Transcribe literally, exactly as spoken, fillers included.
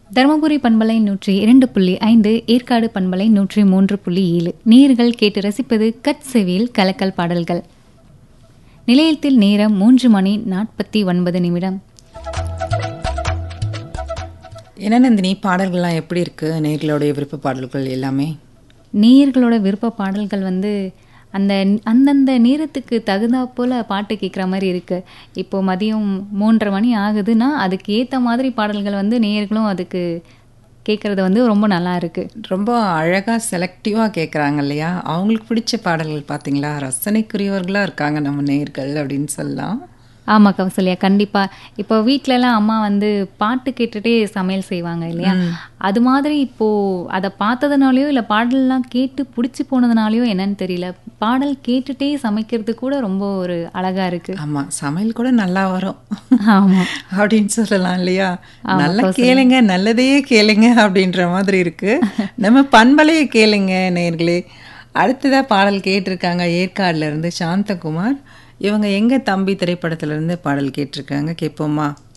தருமபுரி பண்பலை நூற்றி இரண்டு புள்ளி ஐந்து, ஏற்காடு பண்பலை நூற்றி மூன்று புள்ளி ஏழு. நேயர்கள் கேட்டு ரசிப்பது கட் செவியில் கலக்கல் பாடல்கள். நிலையத்தில் நேரம் மூன்று மணி நாற்பத்தி ஒன்பது நிமிடம். என்ன நந்தினி, பாடல்கள்லாம் எப்படி இருக்கு? நேயர்களுடைய விருப்ப பாடல்கள் எல்லாமே நேயர்களோட விருப்ப பாடல்கள் வந்து அந்த அந்தந்த நேரத்துக்கு தகுந்தா போல் பாட்டு கேட்குற மாதிரி இருக்குது. இப்போது மதியம் மூன்றரை மணி ஆகுதுன்னா அதுக்கு ஏற்ற மாதிரி பாடல்கள் வந்து நேயர்களும் அதுக்கு கேட்குறது வந்து ரொம்ப நல்லா இருக்குது. ரொம்ப அழகாக செலக்டிவாக கேட்குறாங்க இல்லையா? அவங்களுக்கு பிடிச்ச பாடல்கள் பார்த்தீங்களா, ரசனைக்குரியவர்களாக இருக்காங்க நம்ம நேயர்கள் அப்படின்னு சொல்லலாம். ஆமாம் கௌசல்யா, கண்டிப்பாக. இப்போ வீட்டிலலாம் அம்மா வந்து பாட்டு கேட்டுகிட்டே சமையல் செய்வாங்க இல்லையா? அது மாதிரி இப்போது அதை பார்த்ததுனாலையோ இல்லை பாடல்லாம் கேட்டு பிடிச்சி போனதுனாலையோ என்னன்னு தெரியல, பாடல் கேட்டுகிட்டே சமைக்கிறது கூட ரொம்ப ஒரு அழகாக இருக்குது. ஆமாம், சமையல் கூட நல்லா வரும். ஆமாம் அப்படின்னு சொல்லலாம் இல்லையா? நல்லா கேளுங்க, நல்லதையே கேளுங்க அப்படின்ற மாதிரி இருக்கு. நம்ம பண்பலையே கேளுங்க நேயர்களே. அடுத்ததாக பாடல் கேட்டிருக்காங்க ஏற்காடுல இருந்து சாந்தகுமார். இவங்க எங்க தம்பி திரைப்படத்துல இருந்து பாடல் கேட்டிருக்காங்க, கேட்போமா?